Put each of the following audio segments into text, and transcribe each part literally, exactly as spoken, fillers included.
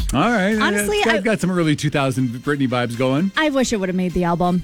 All right. Honestly, I've I- got some early two thousand Britney vibes going, I wish it would have made the album.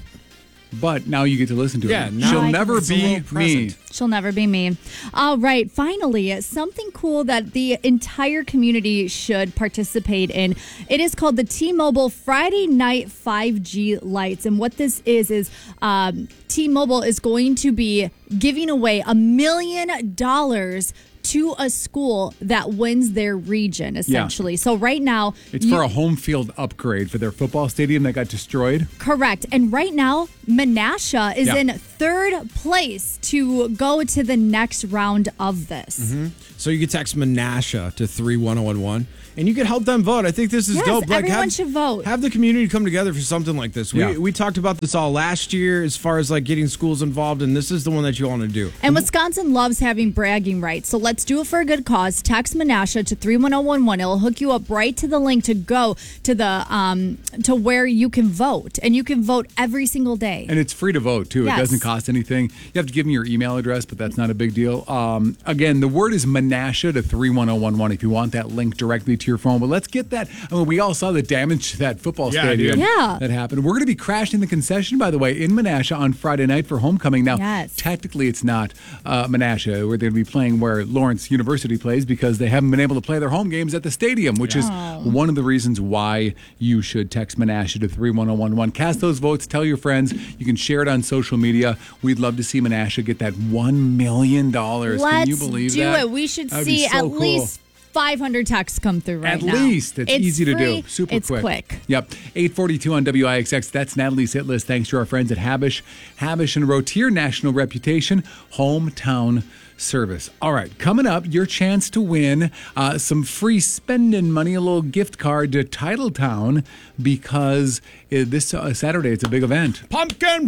but now you get to listen to Yeah, it. now She'll I never it's a be little me. present. She'll never be me. All right. Finally, something cool that the entire community should participate in. It is called the T-Mobile Friday Night five G Lights. And what this is, is um, T-Mobile is going to be giving away a million dollars to a school that wins their region, essentially. So right now... It's you- for a home field upgrade for their football stadium that got destroyed. Correct. And right now, Menasha is Yeah. in third place to go to the next round of this. Mm-hmm. So you can text Menasha to three one zero one one, and you can help them vote. I think this is Yes, dope. everyone have, should vote. Have the community come together for something like this. Yeah. We we talked about this all last year as far as like getting schools involved, and this is the one that you want to do. And Wisconsin loves having bragging rights. So let's do it for a good cause. Text Menasha to three one zero one one. It'll hook you up right to the link to go to the um to where you can vote. And you can vote every single day. And it's free to vote, too. Yes. It doesn't cost anything. You have to give me your email address, but that's not a big deal. Um, again, the word is Menasha to three one zero one one if you want that link directly to your phone. But let's get that. I mean, we all saw the damage to that football Yeah, stadium dude. Yeah. that happened. We're going to be crashing the concession, by the way, in Menasha on Friday night for homecoming. Now, Yes. technically, it's not uh, Menasha. We're going to be playing where Lawrence University plays because they haven't been able to play their home games at the stadium, which is one of the reasons why you should text Menasha to three one zero one one. Cast those votes. Tell your friends. You can share it on social media. We'd love to see Menasha get that one million dollars. Let's Can you believe do that? it. We should That'd be see so at cool. least five hundred texts come through right At now. least. It's, easy to free, do. Super it's quick. quick. Yep. eight forty-two on W I X X. That's Natalie's hit list. Thanks to our friends at Habish. Habish and Rotier, national reputation, hometown service. All right. Coming up, your chance to win uh, some free spending money, a little gift card to Titletown because uh, this uh, Saturday it's a big event. Pumpkin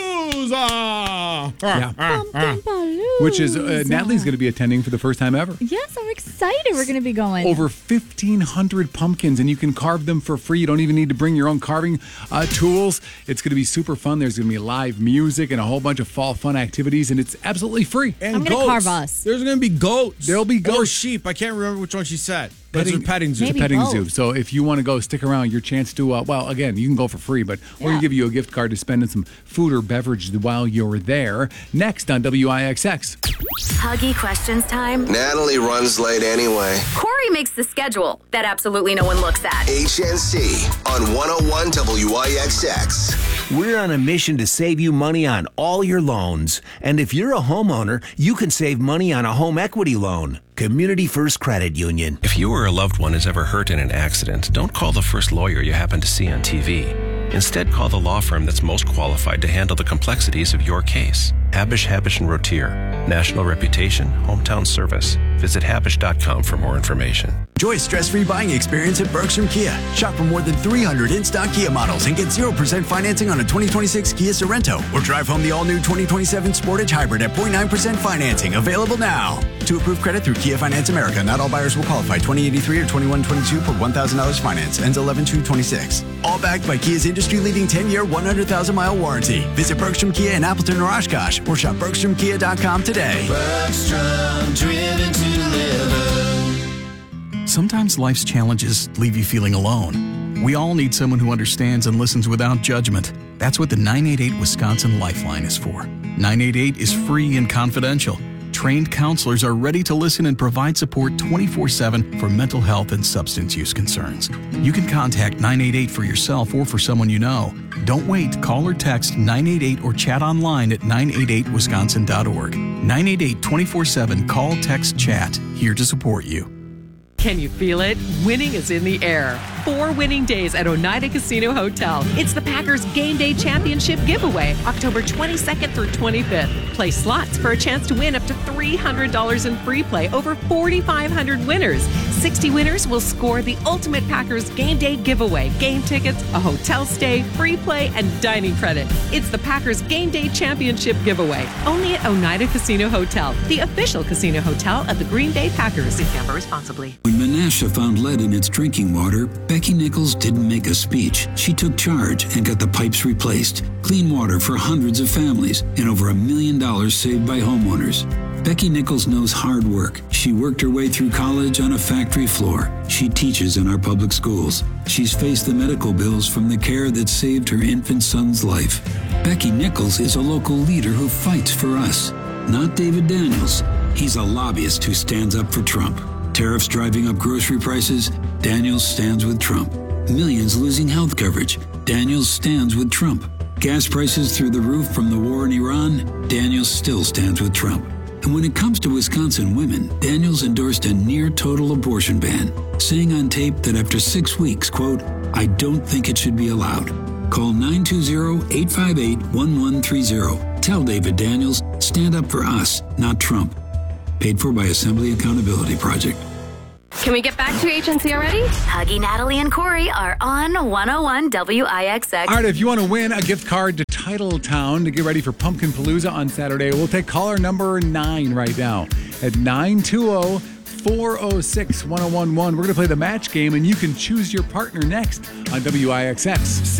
Palooza! Yeah. Pumpkin Palooza. Which is, uh, Natalie's going to be attending for the first time ever. Yes, I'm excited. We're going to be going. Over fifteen hundred pumpkins, and you can carve them for free. You don't even need to bring your own carving uh, tools. It's going to be super fun. There's going to be live music and a whole bunch of fall fun activities, and it's absolutely free. And I'm gonna goats. carve us. There's going to be goats. There'll be Or goats. sheep. I can't remember which one she said. But it's Petting- a petting zoo. Maybe It's a petting both. zoo. So if you want to go, stick around. Your chance to, uh, well, again, you can go for free, but we're going Yeah. to give you a gift card to spend in some food or beverage while you're there. Next on W I X X. Huggy questions time. Natalie runs late anyway. Corey makes the schedule that absolutely no one looks at. H N C on one oh one W I X X. We're on a mission to save you money on all your loans. And if you're a homeowner, you can save money on a home equity loan. Community First Credit Union. If you or a loved one is ever hurt in an accident, don't call the first lawyer you happen to see on T V. Instead, call the law firm that's most qualified to handle the complexities of your case. Habish, Habish and Rotier. National reputation, hometown service. Visit habish dot com for more information. Enjoy a stress-free buying experience at Bergstrom Kia. Shop for more than three hundred in-stock Kia models and get zero percent financing on a twenty twenty-six Kia Sorento. Or drive home the all-new twenty twenty-seven Sportage Hybrid at zero point nine percent financing. Available now. To approve credit through Kia Finance America. Not all buyers will qualify. twenty eighty-three or twenty-one twenty-two per one thousand dollars finance. Ends eleven two twenty-six. All backed by Kia's industry-leading ten-year, one hundred thousand mile warranty. Visit Bergstrom Kia in Appleton or Oshkosh or shop bergstrom kia dot com today. Bergstrom, driven to live. Sometimes life's challenges leave you feeling alone. We all need someone who understands and listens without judgment. That's what the nine eight eight Wisconsin Lifeline is for. nine eight eight is free and confidential. Trained counselors are ready to listen and provide support twenty-four seven for mental health and substance use concerns. You can contact nine eight eight for yourself or for someone you know. Don't wait. Call or text nine eight eight or chat online at nine eight eight wisconsin dot org. nine eight eight twenty-four seven. Call, text, chat. Here to support you. Can you feel it? Winning is in the air. Four winning days at Oneida Casino Hotel. It's the Packers Game Day Championship giveaway, October twenty-second through twenty-fifth. Play slots for a chance to win up to three hundred dollars in free play over forty-five hundred winners. sixty winners will score the ultimate Packers Game Day giveaway, game tickets, a hotel stay, free play, and dining credit. It's the Packers Game Day Championship giveaway, only at Oneida Casino Hotel, the official casino hotel of the Green Bay Packers. Please gamble responsibly. When Menasha found lead in its drinking water, Becky Nichols didn't make a speech. She took charge and got the pipes replaced. Clean water for hundreds of families and over a million dollars saved by homeowners. Becky Nichols knows hard work. She worked her way through college on a factory floor. She teaches in our public schools. She's faced the medical bills from the care that saved her infant son's life. Becky Nichols is a local leader who fights for us, not David Daniels. He's a lobbyist who stands up for Trump. Tariffs driving up grocery prices, Daniels stands with Trump. Millions losing health coverage, Daniels stands with Trump. Gas prices through the roof from the war in Iran, Daniels still stands with Trump. And when it comes to Wisconsin women, Daniels endorsed a near-total abortion ban, saying on tape that after six weeks, quote, "I don't think it should be allowed." Call nine two zero, eight five eight, one one three zero. Tell David Daniels, stand up for us, not Trump. Paid for by Assembly Accountability Project. Can we get back to H N C already? Huggy, Natalie, and Corey are on one oh one W I X X. All right, if you want to win a gift card to Titletown to get ready for Pumpkin Palooza on Saturday, we'll take caller number nine right now at nine two zero, four oh six, one oh one one. We're going to play the match game, and you can choose your partner next on W I X X.